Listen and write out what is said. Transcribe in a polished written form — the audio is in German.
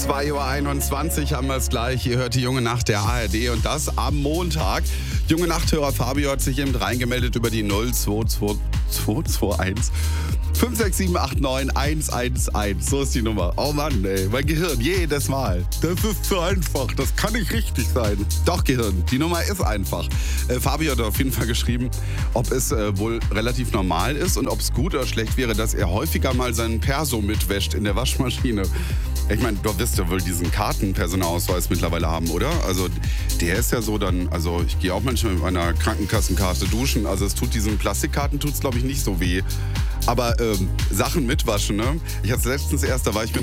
2:21 Uhr haben wir es gleich. Ihr hört die Junge Nacht der ARD und das am Montag. Junge Nachthörer Fabio hat sich eben reingemeldet über die 02221 56789 111. So ist die Nummer. Oh Mann, ey, mein Gehirn, jedes Mal. Das ist zu einfach, das kann nicht richtig sein. Doch, Gehirn, die Nummer ist einfach. Fabio hat auf jeden Fall geschrieben, ob es wohl relativ normal ist und ob es gut oder schlecht wäre, dass er häufiger mal seinen Perso mitwäscht in der Waschmaschine. Ich meine, du wirst ja wohl diesen Kartenpersonalausweis mittlerweile haben, oder? Also der ist ja so dann, also ich gehe auch manchmal mit meiner Krankenkassenkarte duschen, also es tut diesen Plastikkarten, tut's glaube ich nicht so weh. Aber Sachen mitwaschen, ne? Ich hatte es letztens erst, da war ich mit